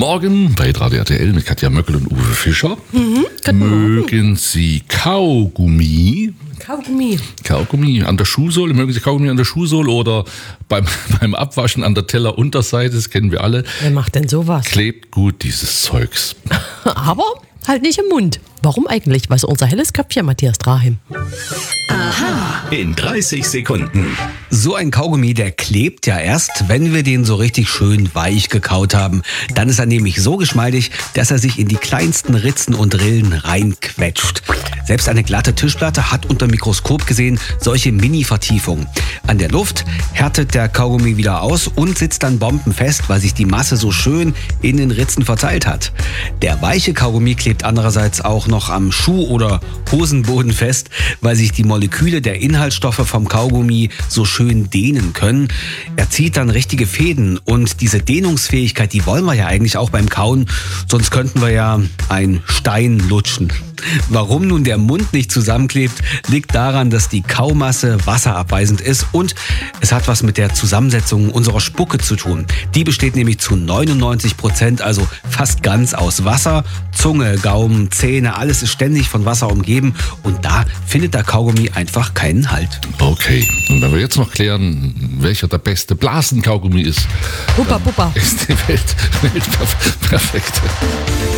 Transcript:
Morgen bei Radio RTL mit Katja Möckel und Uwe Fischer. Mögen Sie Kaugummi? Kaugummi an der Schuhsohle? Mögen Sie Kaugummi an der Schuhsohle oder beim Abwaschen an der Tellerunterseite? Das kennen wir alle. Wer macht denn sowas? Klebt gut dieses Zeugs. Aber halt nicht im Mund. Warum eigentlich? Weiß unser helles Köpfchen Matthias Drahim. In 30 Sekunden. So ein Kaugummi, der klebt ja erst, wenn wir den so richtig schön weich gekaut haben. Dann ist er nämlich so geschmeidig, dass er sich in die kleinsten Ritzen und Rillen reinquetscht. Selbst eine glatte Tischplatte hat unter Mikroskop gesehen solche Mini-Vertiefungen. An der Luft härtet der Kaugummi wieder aus und sitzt dann bombenfest, weil sich die Masse so schön in den Ritzen verteilt hat. Der weiche Kaugummi klebt andererseits auch noch am Schuh- oder Hosenboden fest, weil sich die Moleküle der Inhaltsstoffe vom Kaugummi so schön dehnen können. Er zieht dann richtige Fäden und diese Dehnungsfähigkeit, die wollen wir ja eigentlich auch beim Kauen, sonst könnten wir ja einen Stein lutschen. Warum nun der Mund nicht zusammenklebt, liegt daran, dass die Kaumasse wasserabweisend ist und es hat was mit der Zusammensetzung unserer Spucke zu tun. Die besteht nämlich zu 99%, also fast ganz aus Wasser. Zunge, Gaumen, Zähne, alles ist ständig von Wasser umgeben und da findet der Kaugummi einfach keinen Halt. Okay, und wenn wir jetzt noch klären, welcher der beste Blasenkaugummi ist, Puppa. ist die Welt perfekt.